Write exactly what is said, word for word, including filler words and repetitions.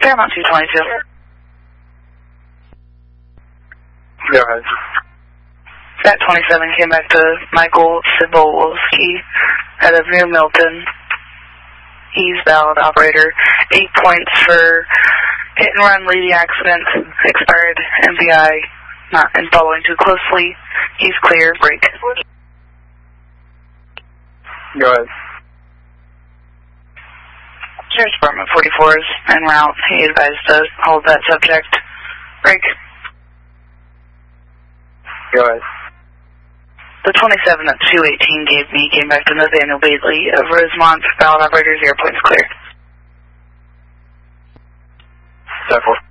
Paramount two twenty-two. Go ahead. That twenty-seven came back to Michael Cibulski out of New Milton. He's valid operator. Eight points for hit and run leading accident. Expired M V I. Not and following too closely. He's clear. Break. Go ahead. Sheriff's Department forty-four is en route. He advised to hold that subject. Break. Go ahead. The twenty-seven that two eighteen gave me came back to Nathaniel Bailey of Rosemont. Valid operators, airplane's clear. ten four.